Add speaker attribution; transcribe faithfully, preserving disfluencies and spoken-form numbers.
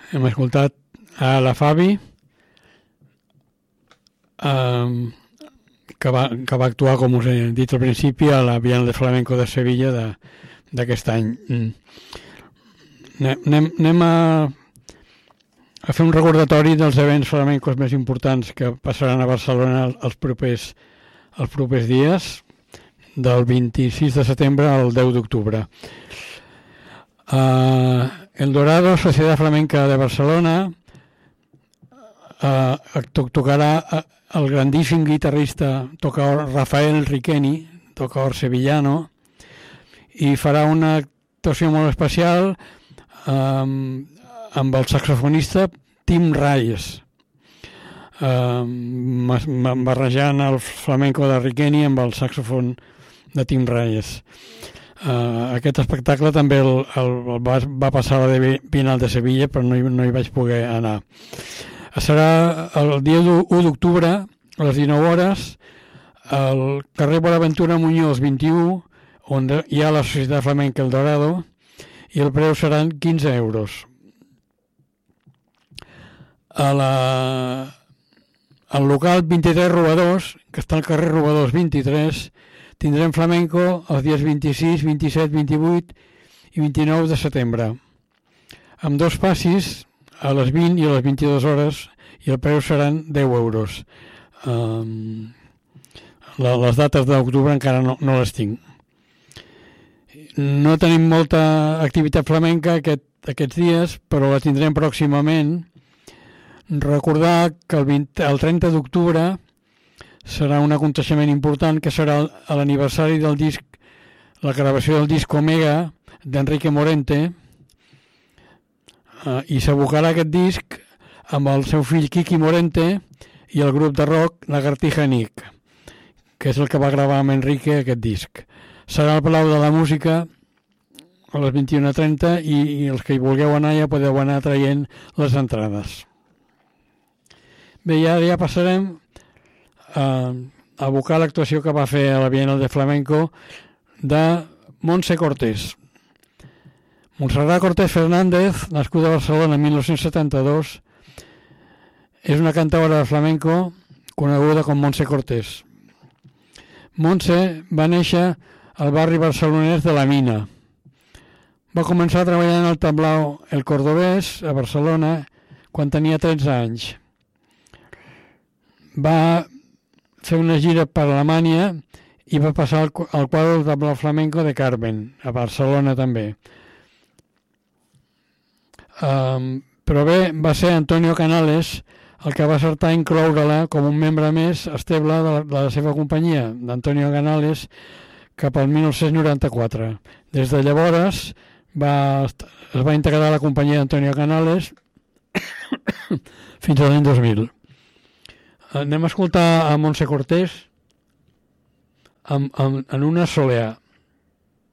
Speaker 1: hem escoltat a la Fabi, um, que, va, que va actuar, com us he dit al principi, a la Bienal de Flamenco de Sevilla d'aquest any. Mm. Anem, anem a, a fer un recordatori dels events flamencos més importants que passaran a Barcelona els propers, els propers dies, del vint-i-sis de setembre al deu d'octubre. Uh, El Dorado, Societat Flamenca de Barcelona, uh, tocarà el grandíssim guitarrista tocador Rafael Riqueni, tocador sevillano, i farà una actuació molt especial um, amb el saxofonista Tim Reyes, um, barrejant el flamenco de Riqueni amb el saxofon de Tim Reyes. Uh, aquest espectacle també el, el, el va, va passar a la Bienal de Sevilla, però no hi, no hi vaig poder anar. Serà el dia u d'octubre a les dinou hores al carrer Bonaventura Muñoz vint-i-u, on hi ha la Societat Flamenca El Dorado, i el preu seran quinze euros. A la, al local vint-i-tres Robadors, que està al carrer Robadors vint-i-tres, tindrem flamenco els dies vint-i-sis, vint-i-set, vint-i-vuit i vint-i-nou de setembre, amb dos passis a les vint i a les vint-i-dues hores, i el preu seran deu euros. Um, la, les dates d'octubre encara no, no les tinc. No tenim molta activitat flamenca aquest, aquests dies, però la tindrem pròximament. Recordar que el, vint, el trenta d'octubre serà un aconteixement important, que serà l'aniversari del disc, la gravació del disc Omega d'Enrique Morente, uh, i s'abocarà aquest disc amb el seu fill Quiqui Morente i el grup de rock Lagartija Nick, que és el que va gravar amb Enrique aquest disc. Serà al Palau de la Música a les vint-i-una trenta i, i els que hi vulgueu anar ja podeu anar traient les entrades. Bé, ja, ja passarem a abocar l'actuació que va fer a la Bienal de Flamenco de Montse Cortés. Montserrat Cortés Fernández, nascuda a Barcelona en mil nou-cents setanta-dos, és una cantadora de flamenco coneguda com Montse Cortés. Montse va néixer al barri barcelonès de la Mina. Va començar treballant al tablao El Cordobès a Barcelona quan tenia tretze anys. Va fer una gira per Alemanya i va passar al, al quadre del tablao flamenco de Carmen, a Barcelona també. Um, però bé, va ser Antonio Canales el que va acertar a incloure-la com un membre més estable de la, de la seva companyia, d'Antonio Canales, cap al mil nou-cents noranta-quatre. Des de llavors va, es va integrar a la companyia d'Antonio Canales fins a l'any dos mil. Anem a escoltar a Montse Cortés en, en, en una soleà.